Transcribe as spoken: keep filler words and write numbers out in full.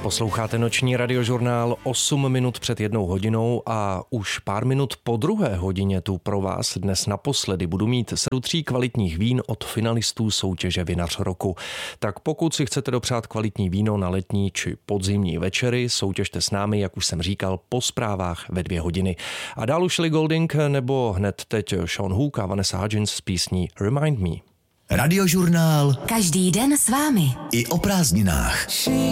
Posloucháte noční radiožurnál osm minut před jednou hodinou a už pár minut po druhé hodině tu pro vás dnes naposledy budu mít sadu tří kvalitních vín od finalistů soutěže Vinař roku. Tak pokud si chcete dopřát kvalitní víno na letní či podzimní večery, soutěžte s námi, jak už jsem říkal, po zprávách ve dvě hodiny. A dál už Ellie Goulding nebo hned teď Sean Hook a Vanessa Hudgens s písní Remind Me. Radiožurnál. Každý den s vámi. I o prázdninách.